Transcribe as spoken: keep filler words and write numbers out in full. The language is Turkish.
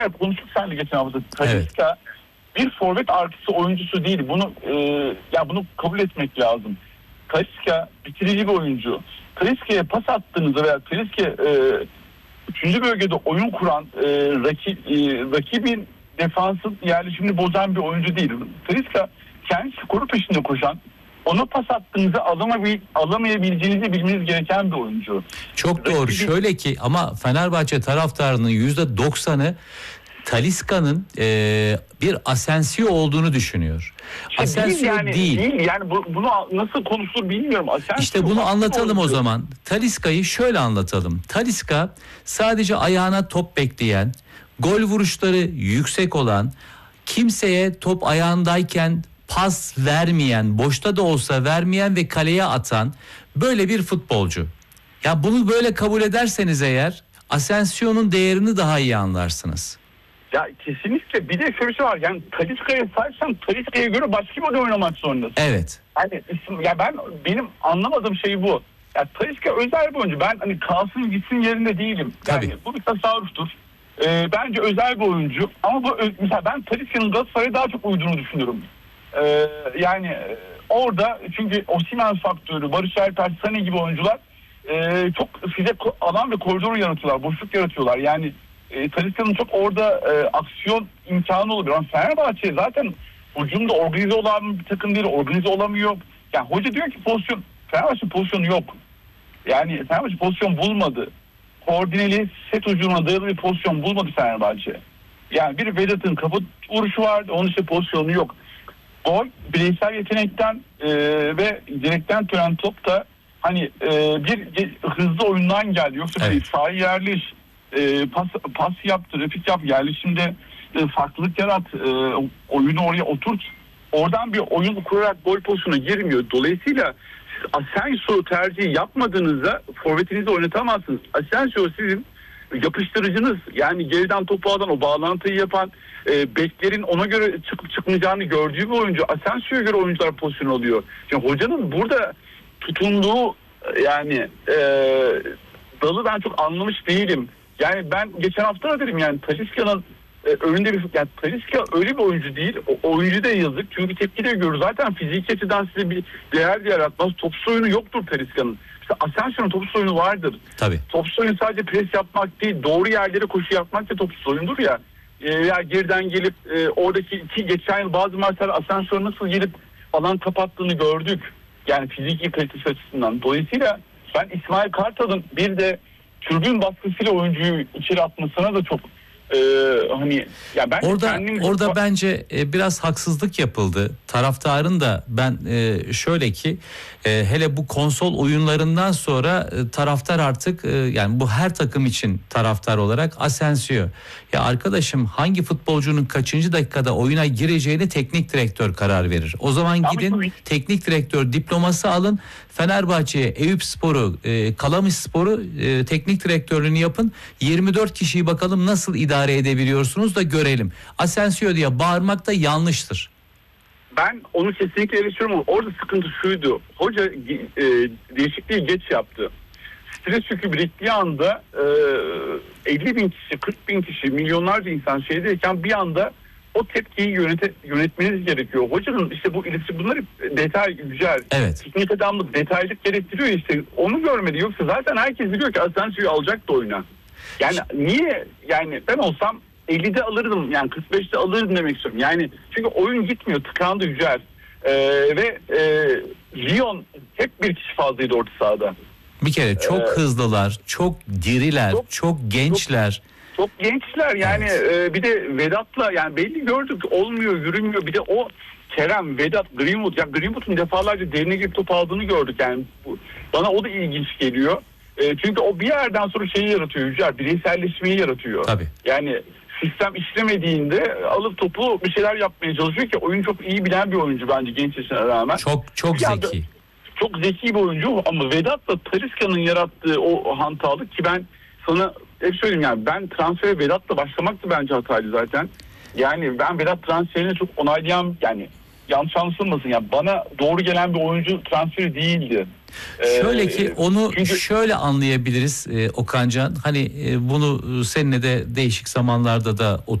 konuştuk seninle geçen hafta. Talisca evet. bir forvet artısı oyuncusu değil. Bunu e, ya bunu kabul etmek lazım. Talisca bitirici bir oyuncu. Talisca'ya pas attığınızda veya Talisca e, üçüncü bölgede oyun kuran e, rakip, e, rakibin defansın yerleşimini bozan bir oyuncu değil. Talisca kendi skoru peşinde koşan, ona pas attığınızda alamabil, alamayabileceğinizi bilmeniz gereken bir oyuncu. Çok doğru. Rakibi... Şöyle ki ama Fenerbahçe taraftarının yüzde doksanı Talisca'nın e, bir Asensio olduğunu düşünüyor. İşte Asensio değil. Yani, değil. değil. Yani bu, bunu nasıl konuşulur bilmiyorum. Asensio işte bunu anlatalım o zaman. Talisca'yı şöyle anlatalım. Talisca sadece ayağına top bekleyen, gol vuruşları yüksek olan, kimseye top ayağındayken pas vermeyen, boşta da olsa vermeyen ve kaleye atan böyle bir futbolcu. Ya bunu böyle kabul ederseniz eğer Asensio'nun değerini daha iyi anlarsınız. Ya kesinlikle. Bir de şöyle bir şey var. Yani Talisca'ya saysam Talisca'ya göre başka bir oynamak zorundasın. Evet. Yani ya ben benim anlamadığım şey bu. Ya Talisca özel bir oyuncu. Ben hani kalsın gitsin yerinde değilim. Yani tabii. Bu bir tasarruftur. Ee, bence özel bir oyuncu. Ama bu mesela ben Talisca'nın Galatasaray'a daha çok uyduğunu düşünüyorum. Ee, yani orada çünkü Osimhen faktörü, Barış Alper, Sané gibi oyuncular e, çok size alan ve koridoru yaratıyorlar, boşluk yaratıyorlar. Yani e, Talisca'nın çok orada e, aksiyon imkanı oluyor. Yani Fenerbahçe zaten hücumda organize olan bir takım değil, organize olamıyor. Yani hoca diyor ki pozisyon, Fenerbahçe pozisyonu yok. Yani Fenerbahçe pozisyon bulmadı. Koordineli set hücumuna dayalı bir pozisyon bulmadı Fenerbahçe. Yani bir Vedat'ın kapı vuruşu vardı, onun işte pozisyonu yok. Gol bireysel yetenekten e, ve direkten dönen top da hani e, bir hızlı oyundan geldi. Yoksa evet. sahaya yerleş, e, pas, pas yaptı, replik yap, yerleşimde e, farklılık yarat, e, oyunu oraya oturt. Oradan bir oyun kurarak gol pozisyonuna girmiyor. Dolayısıyla siz Asensio tercihi yapmadığınızda forvetinizi oynatamazsınız. Asensio sizin yapıştırıcınız, yani geriden topu alan, o bağlantıyı yapan, e, beklerin ona göre çıkıp çıkmayacağını gördüğü bir oyuncu. Asensio'ya göre oyuncular pozisyon alıyor. Yani hocanın burada tutunduğu yani e, dalı ben çok anlamış değilim. Yani ben geçen hafta da dedim yani Talisca'nın e, önünde bir yani Talisca öyle bir oyuncu değil. O oyuncu da yazık. Çünkü tepki de görür. Zaten fiziki açıdan size bir değer yaratmaz. Topsuz oyunu yoktur Talisca'nın. İşte Asensio'nun topsuz oyunu vardır. Tabii. Topsuz oyun sadece pres yapmak değil, doğru yerlere koşu yapmak da topsuz oyundur ya. E, ya geriden gelip e, oradaki iki geçen yıl bazı maçlar Asensio'nun nasıl gelip alan kapattığını gördük. Yani fiziki kalitesi açısından. Dolayısıyla ben İsmail Kartal'ın bir de türbün baskısıyla oyuncuyu içeri atmasına da çok e, hani ya ben orada kendim... orada bence e, biraz haksızlık yapıldı. Taraftarın da ben e, şöyle ki e, hele bu konsol oyunlarından sonra e, taraftar artık e, yani bu her takım için taraftar olarak Asensio. Ya arkadaşım hangi futbolcunun kaçıncı dakikada oyuna gireceğini teknik direktör karar verir. O zaman gidin Ama... teknik direktör diploması alın. Fenerbahçe'ye Eyüpspor'u, e, Kalamışspor'u e, teknik direktörlüğünü yapın. yirmi dört kişiyi bakalım nasıl idare edebiliyorsunuz da görelim. Asensio diye bağırmak da yanlıştır. Ben onu kesinlikle eleştiriyorum. Orada sıkıntı şuydu. Hoca e, değişikliği geç yaptı. Stres yükü biriktiği anda e, elli bin kişi, kırk bin kişi, milyonlarca insan şeydeyken bir anda o tepkiyi yönete, yönetmeniz gerekiyor. Hocanın işte bu ilişki, bunları detay güzel. Evet. Teknik adamlık, detaylık gerektiriyor işte. Onu görmedi. Yoksa zaten herkes biliyor ki Asensio'yu alacaktı oyuna. Yani niye? Yani ben olsam ellide alırdım. Yani kırk beşte alırdım demek istiyorum. Yani çünkü oyun gitmiyor. Tıkandı Yücel. Ee, ve e, Lyon hep bir kişi fazlaydı orta sahada. Bir kere çok ee, hızlılar, çok diriler, çok, çok gençler. Çok, çok gençler yani evet. e, bir de Vedat'la yani belli gördük olmuyor, yürümüyor. Bir de o Kerem, Vedat, Greenwood. Ya Greenwood'un defalarca derine girip top aldığını gördük yani. Bu, bana o da ilginç geliyor. E, çünkü o bir yerden sonra şeyi yaratıyor Yücel, bireyselleşmeyi yaratıyor. Tabii. Yani sistem işlemediğinde alıp topu bir şeyler yapmaya çalışıyor ki oyun çok iyi bilen bir oyuncu bence genç yaşına rağmen. Çok çok bir zeki. Anda, çok zeki bir oyuncu ama Vedat'la Talisca'nın yarattığı o hantallık ki ben sana hep söyleyeyim yani ben transfere Vedat'la başlamak da bence hataydı zaten. Yani ben Vedat transferini çok onaylayan yani yanlış anlaşılmasın. Yani bana doğru gelen bir oyuncu transferi değildi. Şöyle ki onu çünkü... şöyle anlayabiliriz e, Okancan. Hani e, bunu seninle de değişik zamanlarda da